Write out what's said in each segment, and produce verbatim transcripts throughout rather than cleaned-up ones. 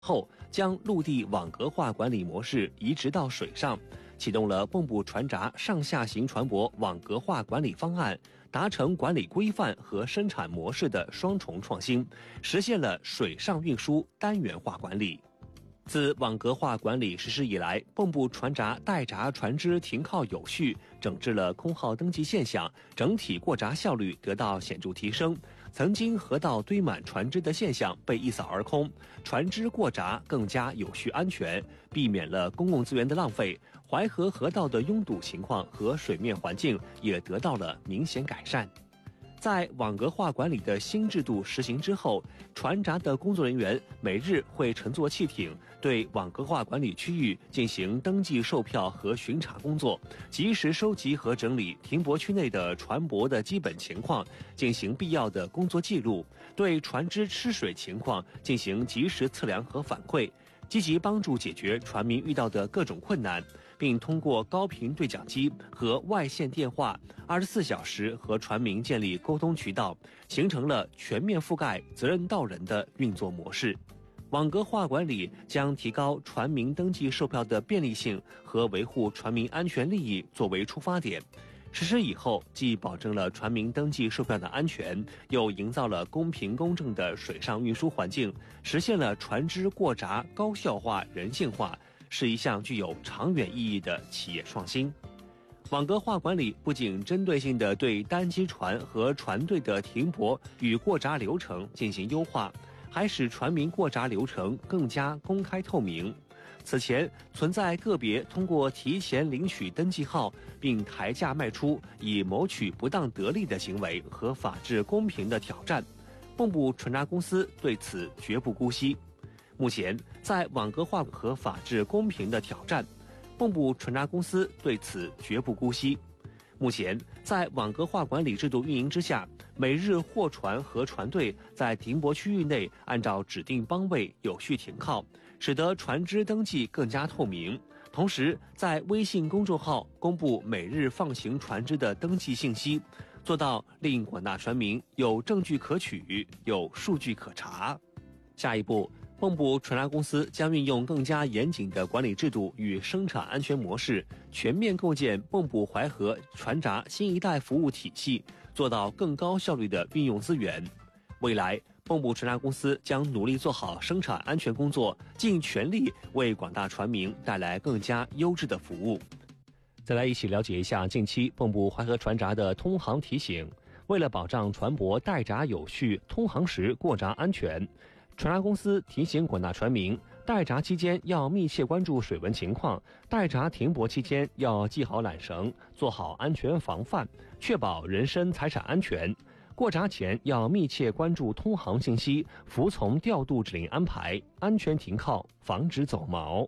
后，将陆地网格化管理模式移植到水上，启动了蚌埠船闸上下行船舶网格化管理方案，达成管理规范和生产模式的双重创新，实现了水上运输单元化管理。自网格化管理实施以来，蚌埠船闸待闸船只停靠有序，整治了空号登记现象，整体过闸效率得到显著提升。曾经河道堆满船只的现象被一扫而空，船只过闸更加有序安全，避免了公共资源的浪费。淮河河道的拥堵情况和水面环境也得到了明显改善。在网格化管理的新制度实行之后，船闸的工作人员每日会乘坐汽艇，对网格化管理区域进行登记售票和巡查工作，及时收集和整理停泊区内的船舶的基本情况，进行必要的工作记录，对船只吃水情况进行及时测量和反馈，积极帮助解决船民遇到的各种困难，并通过高频对讲机和外线电话二十四小时和船民建立沟通渠道，形成了全面覆盖、责任到人的运作模式。网格化管理将提高船民登记售票的便利性和维护船民安全利益作为出发点。实施以后，既保证了船民登记售票的安全，又营造了公平公正的水上运输环境，实现了船只过闸高效化、人性化，是一项具有长远意义的企业创新。网格化管理不仅针对性地对单机船和船队的停泊与过闸流程进行优化，还使船民过闸流程更加公开透明。此前存在个别通过提前领取登记号并抬价卖出以谋取不当得利的行为和法治公平的挑战，蚌埠船闸公司对此绝不姑息。目前，在网格化和法治公平的挑战，蚌埠船闸公司对此绝不姑息。目前，在网格化管理制度运营之下，每日货船和船队在停泊区域内按照指定帮位有序停靠，使得船只登记更加透明。同时，在微信公众号公布每日放行船只的登记信息，做到令广大船民有证据可取，有数据可查。下一步，蚌埠船闸公司将运用更加严谨的管理制度与生产安全模式，全面构建蚌埠淮河船闸新一代服务体系，做到更高效率的运用资源。未来，蚌埠船闸公司将努力做好生产安全工作，尽全力为广大船民带来更加优质的服务。再来一起了解一下近期蚌埠淮河船闸的通航提醒。为了保障船舶待闸有序、通航时过闸安全，船闸公司提醒广大船民，待闸期间要密切关注水文情况，待闸停泊期间要系好缆绳，做好安全防范，确保人身财产安全。过闸前要密切关注通航信息，服从调度指令安排，安全停靠，防止走锚。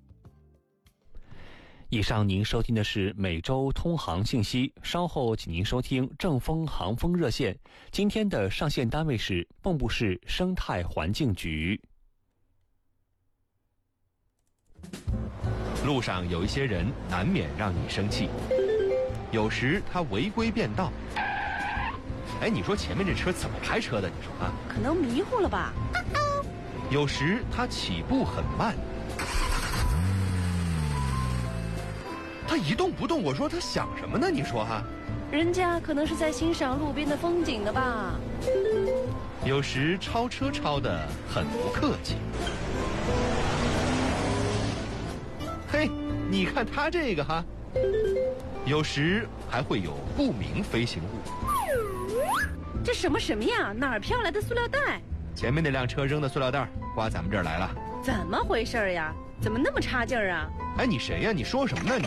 以上您收听的是每周通航信息，稍后请您收听正风航风热线。今天的上线单位是蚌埠市生态环境局。 路上有一些人难免让你生气，有时他违规变道。哎，你说前面这车怎么开车的？你说啊？ 可能迷糊了吧。 有时他起步很慢。他一动不动，我说他想什么呢？你说哈？ 人家可能是在欣赏路边的风景的吧。 有时超车超得很不客气。嘿，你看他这个哈。有时还会有不明飞行物。 这什么什么呀？哪儿飘来的塑料袋？ 前面那辆车扔的塑料袋刮咱们这儿来了。 怎么回事呀？怎么那么差劲儿啊？ 哎，你谁呀？你说什么呢你？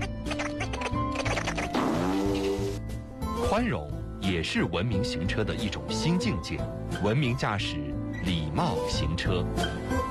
宽容也是文明行车的一种新境界，文明驾驶，礼貌行车。